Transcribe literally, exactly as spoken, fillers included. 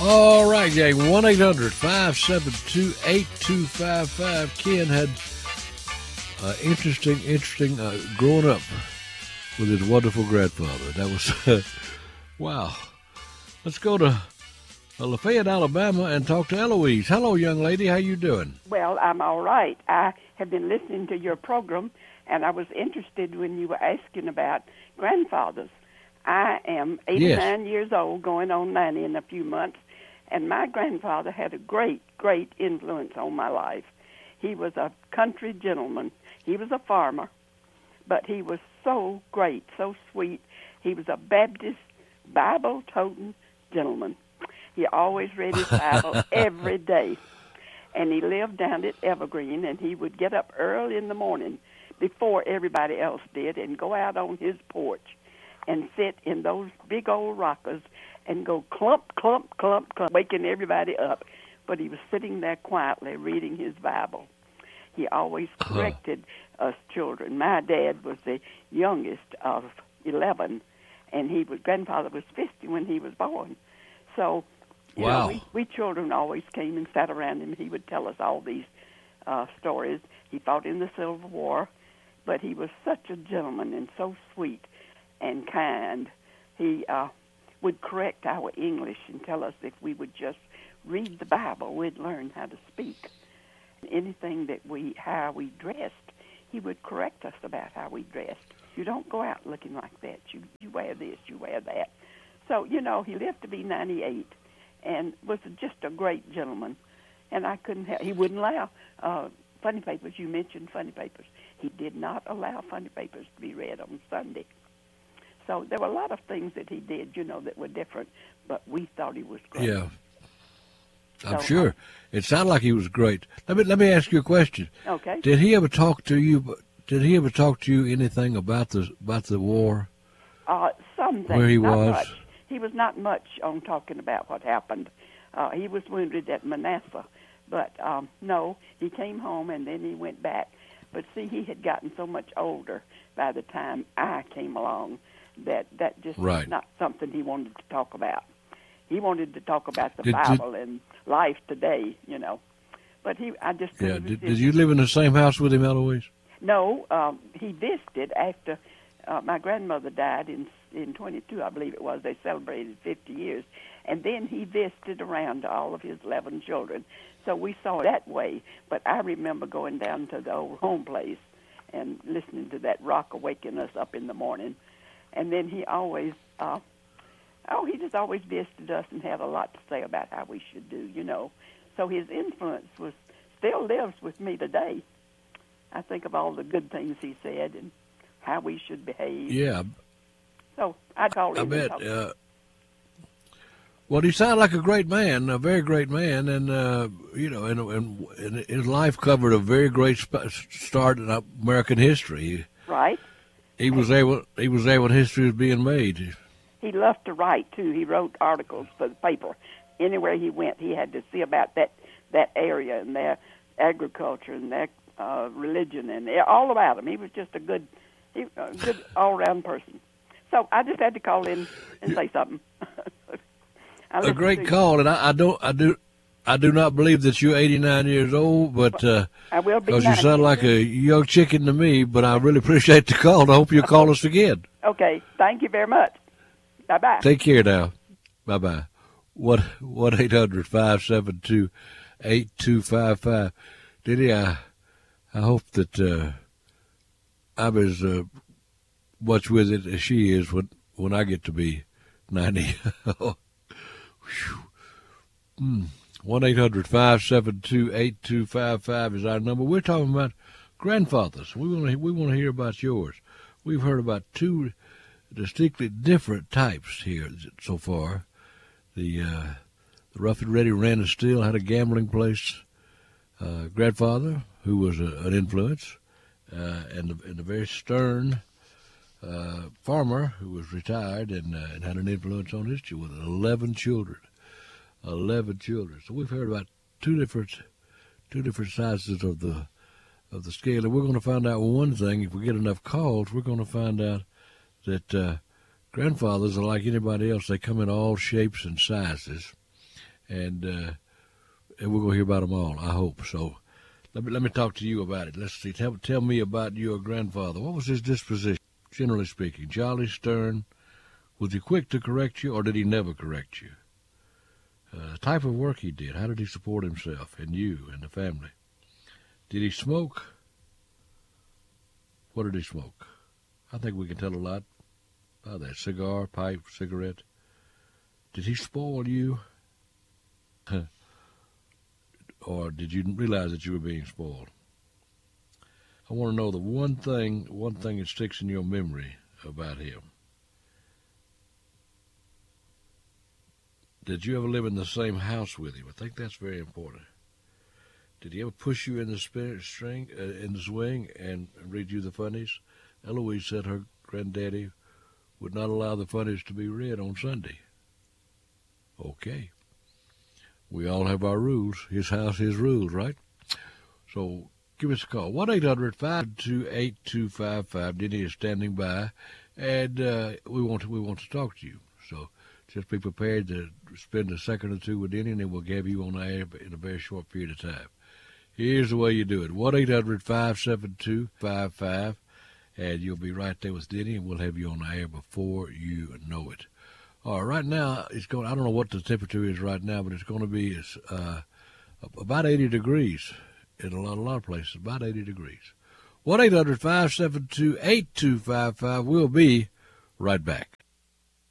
All right, gang. one eight hundred five seven two eight two five five. Ken had uh, interesting, interesting uh, growing up with his wonderful grandfather. That was, uh, wow. Let's go to uh, Lafayette, Alabama, and talk to Eloise. Hello, young lady. How you doing? Well, I'm all right. I have been listening to your program, and I was interested when you were asking about grandfathers. I am eighty-nine yes. years old, going on ninety in a few months, and my grandfather had a great, great influence on my life. He was a country gentleman. He was a farmer, but he was so great, so sweet. He was a Baptist, Bible-toting gentleman. He always read his Bible every day, and he lived down at Evergreen, and he would get up early in the morning before everybody else did and go out on his porch and sit in those big old rockers and go clump, clump, clump, clump, waking everybody up. But he was sitting there quietly reading his Bible. He always corrected uh-huh. us children. My dad was the youngest of eleven, and he was grandfather was fifty when he was born. So, you wow. know, we, we children always came and sat around him. He would tell us all these uh, stories. He fought in the Civil War, but he was such a gentleman and so sweet and kind. He uh, would correct our English and tell us if we would just read the Bible, we'd learn how to speak. Anything that we, how we dressed, he would correct us about how we dressed. You don't go out looking like that. You you wear this, you wear that. So, you know, he lived to be ninety-eight and was just a great gentleman. And I couldn't have, he wouldn't allow uh, funny papers. You mentioned funny papers. He did not allow funny papers to be read on Sunday. So there were a lot of things that he did, you know, that were different, but we thought he was great. Yeah. I'm so, sure. Um, it sounded like he was great. Let me let me ask you a question. Okay. Did he ever talk to you? Did he ever talk to you anything about the about the war? Uh, some things. Where he not was? Much. He was not much on talking about what happened. Uh, he was wounded at Manassas, but um, no, he came home and then he went back. But see, he had gotten so much older by the time I came along that that just right. was not something he wanted to talk about. He wanted to talk about the did, Bible did, and life today, you know. But he, I just yeah. Did, did you live in the same house with him, Eloise? No, um, he visited after uh, my grandmother died in in twenty-two, I believe it was. They celebrated fifty years, and then he visited around to all of his eleven children. So we saw it that way. But I remember going down to the old home place and listening to that rocker waking us up in the morning. And then he always. Uh, Oh, he just always visited us and had a lot to say about how we should do, you know. So his influence was still lives with me today. I think of all the good things he said and how we should behave. Yeah. So I call him. I bet. Uh, well, he sounded like a great man, a very great man, and uh, you know, and, and, and his life covered a very great sp- start in American history. Right. He was able. He was there when history was being made. He loved to write, too. He wrote articles for the paper. Anywhere he went, he had to see about that, that area and their agriculture and their uh, religion and all about him. He was just a good, he, a good all-around person. So I just had to call in and say something. A great call, and I, I don't, I do, I do not believe that you're eighty-nine years old, but uh, I will be because you sound like a young chicken to me. But I really appreciate the call, and I hope you'll call us again. Okay, thank you very much. Bye-bye. Take care now. Bye-bye. What, one eight hundred five seven two eight two five five. Diddy, I, I hope that uh, I'm as uh, much with it as she is when, when I get to be ninety. mm. one eight hundred five seven two eight two five five is our number. We're talking about grandfathers. We want to we want to hear about yours. We've heard about two distinctly different types here so far. The uh, the rough and ready Randy Steele had a gambling place uh, grandfather who was a, an influence, uh, and, the, and a very stern uh, farmer who was retired and, uh, and had an influence on his children with eleven children. Eleven children. So we've heard about two different two different sizes of the of the scale, and we're going to find out one thing. If we get enough calls, we're going to find out that uh, grandfathers are like anybody else. They come in all shapes and sizes, and uh, and we're going to hear about them all, I hope. So let me let me talk to you about it. Let's see. Tell, tell me about your grandfather. What was his disposition, generally speaking? Jolly, stern? Was he quick to correct you, or did he never correct you? Uh, the type of work he did, how did he support himself and you and the family? Did he smoke? What did he smoke? I think we can tell a lot about that. Cigar, pipe, cigarette. Did he spoil you? Or did you realize that you were being spoiled? I want to know the one thing, one thing that sticks in your memory about him. Did you ever live in the same house with him? I think that's very important. Did he ever push you in the spirit string, uh, in the swing, and read you the funnies? Eloise said her granddaddy would not allow the funnies to be read on Sunday. Okay. We all have our rules. His house, his rules, right? So give us a call. one eight hundred five two eight two five five. Denny is standing by, and uh, we want to, we want to talk to you. So just be prepared to spend a second or two with Denny, and then we'll have you on the air in a very short period of time. Here's the way you do it. one eight hundred five seven two five five, and you'll be right there with Denny, and we'll have you on the air before you know it. All right, right now, it's going. I don't know what the temperature is right now, but it's going to be uh, about eighty degrees in a lot, a lot of places, about eighty degrees. one eight hundred five seven two eight two five five. We'll be right back.